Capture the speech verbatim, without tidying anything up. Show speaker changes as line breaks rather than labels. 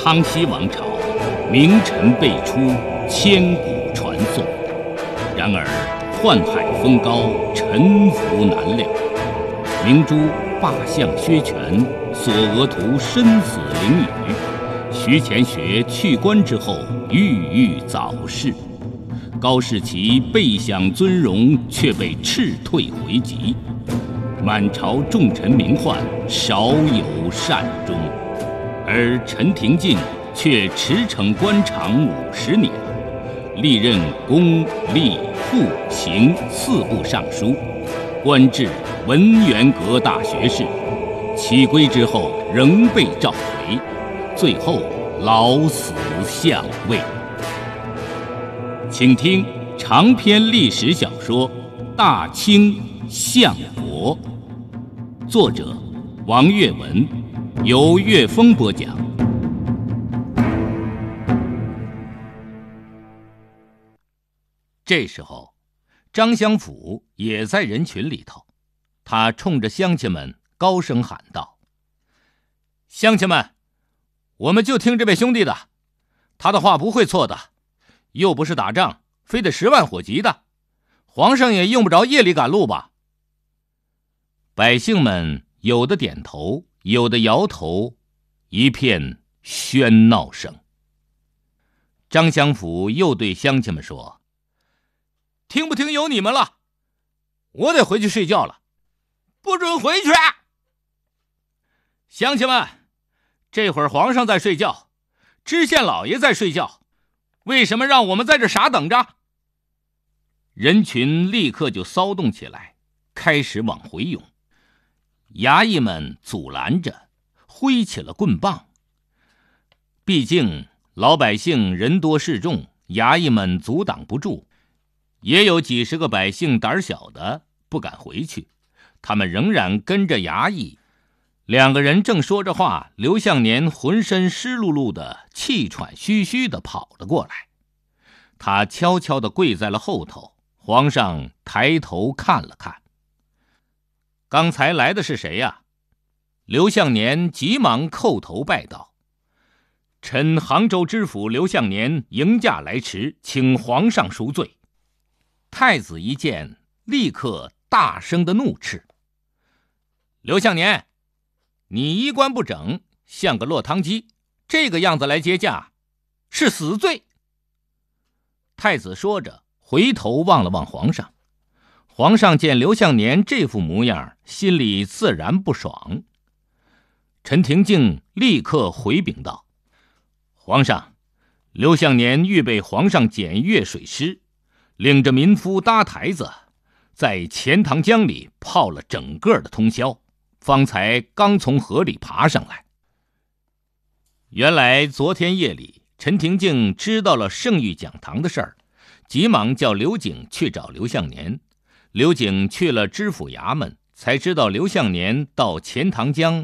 康熙王朝，名臣辈出，千古传颂。然而宦海风高，沉浮难料。明珠罢相削权，索额图身死囹圄。徐乾学去官之后，郁郁早逝。高士奇备享尊荣，却被斥退回籍。满朝重臣名宦，少有善终。而陈廷敬却驰骋官场五十年，历任公、吏、户、刑四部尚书，官至文渊阁大学士。起归之后，仍被召回，最后老死相位。请听长篇历史小说《大清相国》，作者王岳文，由岳峰播讲。这时候，张相府也在人群里头，他冲着乡亲们高声喊道：“乡亲们，我们就听这位兄弟的，他的话不会错的。又不是打仗，非得十万火急的，皇上也用不着夜里赶路吧？”百姓们有的点头，有的摇头，一片喧闹声。张相府又对乡亲们说：“听不听由你们了，我得回去睡觉了，不准回去！乡亲们，这会儿皇上在睡觉，知县老爷在睡觉，为什么让我们在这傻等着？”人群立刻就骚动起来，开始往回涌。衙役们阻拦着，挥起了棍棒。毕竟老百姓人多势众，衙役们阻挡不住。也有几十个百姓胆小的不敢回去，他们仍然跟着衙役。两个人正说着话，刘向年浑身湿漉漉的，气喘吁吁的跑了过来。他悄悄地跪在了后头，皇上抬头看了看。刚才来的是谁呀？刘向年急忙叩头拜道：“臣杭州知府刘向年迎驾来迟，请皇上赎罪。”太子一见，立刻大声的怒斥：“刘向年，你衣冠不整，像个落汤鸡，这个样子来接驾，是死罪！”太子说着，回头望了望皇上。皇上见刘向年这副模样，心里自然不爽。陈廷敬立刻回禀道：“皇上，刘向年预备皇上检阅水师，领着民夫搭台子，在钱塘江里泡了整个的通宵，方才刚从河里爬上来。”原来昨天夜里，陈廷敬知道了圣谕讲堂的事儿，急忙叫刘景去找刘向年。刘景去了知府衙门，才知道刘向年到钱塘江